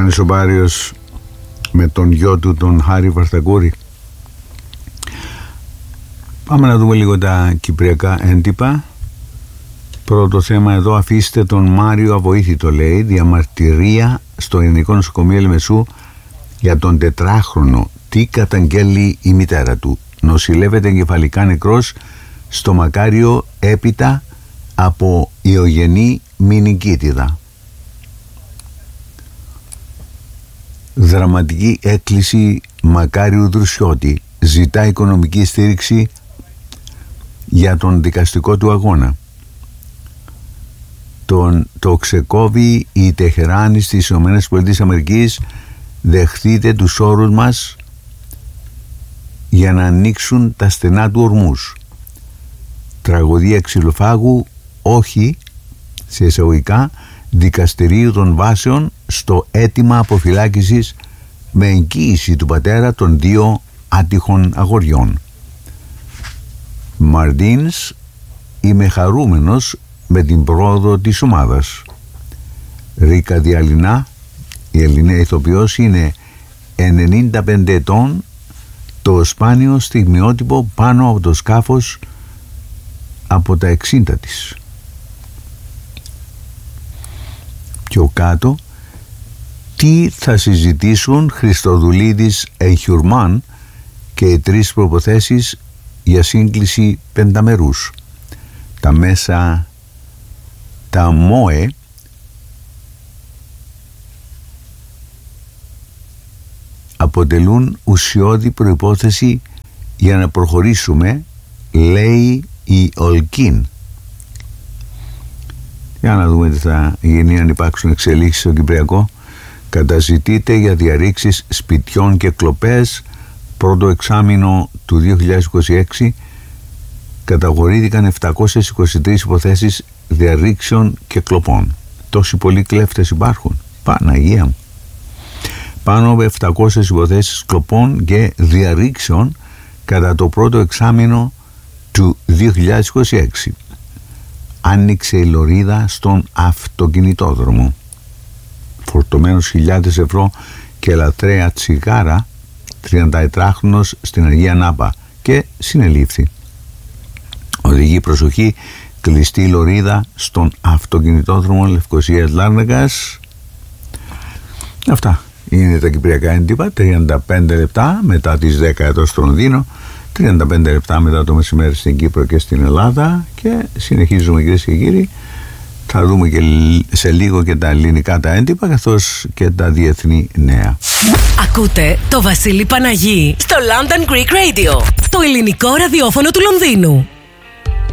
Γιάννης ο Μπάριος με τον γιο του, τον Χάρη Βαρθακούρη. Πάμε να δούμε λίγο τα κυπριακά έντυπα. Πρώτο θέμα εδώ: αφήστε τον Μάριο αβοήθητο, λέει. Διαμαρτυρία στο Ελληνικό Νοσοκομείο Λεμεσού για τον 4χρονο. Τι καταγγέλει η μητέρα του? Νοσηλεύεται εγκεφαλικά νεκρός στο Μακάριο έπειτα από ιογενή μηνικίτιδα. Δραματική έκκληση Μακάριου Δρουσιώτη. Ζητά οικονομική στήριξη για τον δικαστικό του αγώνα. Το ξεκόβει η Τεχεράνη στις ΗΠΑ. Δεχτείτε τους όρους μας για να ανοίξουν τα στενά του ορμούς. Τραγωδία ξυλοφάγου, όχι, σε εισαγωγικά, δικαστηρίου των βάσεων στο αίτημα αποφυλάκησης με εγγύηση του πατέρα των 2 άτυχων αγοριών. Μαρντίνς, είμαι χαρούμενος με την πρόοδο της ομάδας. Ρίκα Διαλυνά, η Ελληνία ηθοποιός, είναι 95 ετών, το σπάνιο στιγμιότυπο πάνω από το σκάφος από τα 60 της. Πιο κάτω: τι θα συζητήσουν Χριστοδουλίδης Εγχιουρμάν και οι 3 προποθέσεις για σύγκληση πενταμερούς. Τα μέσα, τα ΜΟΕ, αποτελούν ουσιώδη προϋπόθεση για να προχωρήσουμε, λέει η Ολκίν. Για να δούμε τι θα γίνει αν υπάρξουν εξελίξεις στο Κυπριακό. Καταζητείται για διαρρήξεις σπιτιών και κλοπές. Πρώτο εξάμηνο του 2026 καταγορήθηκαν 723 υποθέσεις διαρρήξεων και κλοπών. Τόσοι πολλοί κλέφτες υπάρχουν, Παναγία μου. Πάνω από 700 υποθέσεις κλοπών και διαρρήξεων κατά το πρώτο εξάμηνο του 2026. Άνοιξε η λωρίδα στον αυτοκινητόδρομο. Φορτωμένος χιλιάδες ευρώ και λαθρέα τσιγάρα 34χρονος στην Αγία Νάπα και συνελήφθη. Οδηγεί προσοχή, κλειστή λωρίδα στον αυτοκινητόδρομο Λευκωσίας Λάρνακας. Αυτά είναι τα κυπριακά έντυπα. 35 λεπτά μετά τις 10 εδώ στο Λονδίνο, 35 λεπτά μετά το μεσημέρι στην Κύπρο και στην Ελλάδα, και συνεχίζουμε, κυρίες και κύριοι. Θα δούμε και σε λίγο και τα ελληνικά τα έντυπα, καθώς και τα διεθνή νέα. Ακούτε το Βασίλη Παναγί στο London Greek Radio, το ελληνικό ραδιόφωνο του Λονδίνου.